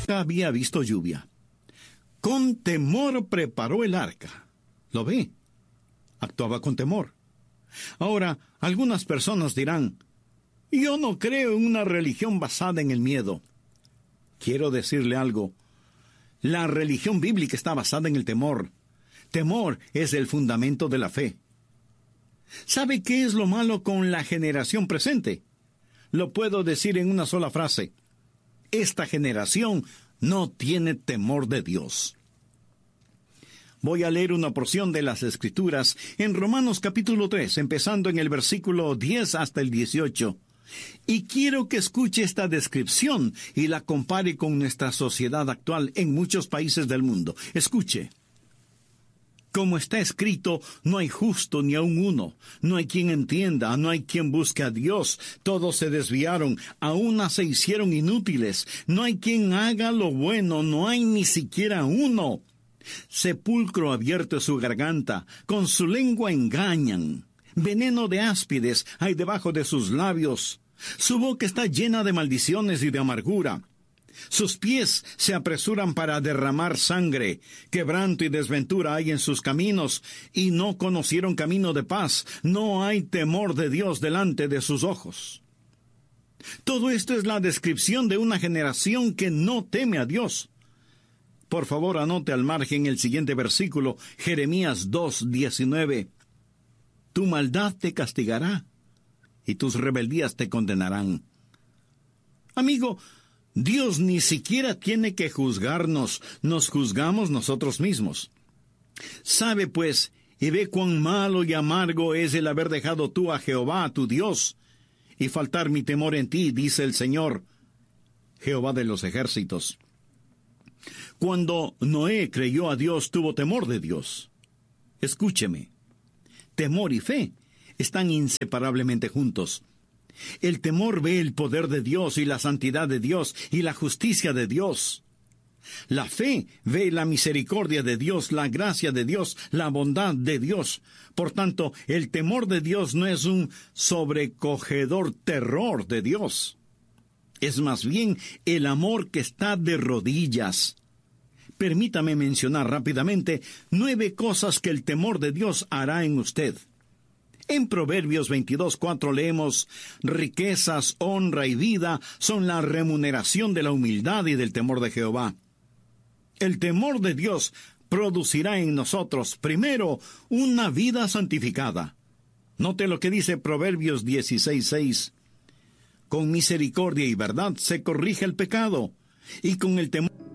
había visto lluvia. Con temor preparó el arca. ¿Lo ve? Actuaba con temor. Ahora, algunas personas dirán, yo no creo en una religión basada en el miedo. Quiero decirle algo. La religión bíblica está basada en el temor. Temor es el fundamento de la fe. ¿Sabe qué es lo malo con la generación presente? Lo puedo decir en una sola frase. Esta generación no tiene temor de Dios. Voy a leer una porción de las Escrituras en Romanos capítulo 3, empezando en el versículo 10 hasta el 18. Y quiero que escuche esta descripción y la compare con nuestra sociedad actual en muchos países del mundo. Escuche. Como está escrito, no hay justo ni aun uno, no hay quien entienda, no hay quien busque a Dios, todos se desviaron, a una se hicieron inútiles, no hay quien haga lo bueno, no hay ni siquiera uno. Sepulcro abierto es su garganta, con su lengua engañan, veneno de áspides hay debajo de sus labios, su boca está llena de maldiciones y de amargura. Sus pies se apresuran para derramar sangre, quebranto y desventura hay en sus caminos, y no conocieron camino de paz, no hay temor de Dios delante de sus ojos. Todo esto es la descripción de una generación que no teme a Dios. Por favor, anote al margen el siguiente versículo, Jeremías 2:19. Tu maldad te castigará, y tus rebeldías te condenarán. Amigo, Dios ni siquiera tiene que juzgarnos, nos juzgamos nosotros mismos. Sabe pues, y ve cuán malo y amargo es el haber dejado tú a Jehová, tu Dios, y faltar mi temor en ti, dice el Señor, Jehová de los ejércitos. Cuando Noé creyó a Dios, tuvo temor de Dios. Escúcheme, temor y fe están inseparablemente juntos. El temor ve el poder de Dios y la santidad de Dios y la justicia de Dios. La fe ve la misericordia de Dios, la gracia de Dios, la bondad de Dios. Por tanto, el temor de Dios no es un sobrecogedor terror de Dios. Es más bien el amor que está de rodillas. Permítame mencionar rápidamente 9 cosas que el temor de Dios hará en usted. En Proverbios 22:4 leemos, riquezas, honra y vida son la remuneración de la humildad y del temor de Jehová. El temor de Dios producirá en nosotros, primero, una vida santificada. Note lo que dice Proverbios 16:6. Con misericordia y verdad se corrige el pecado, y con el temor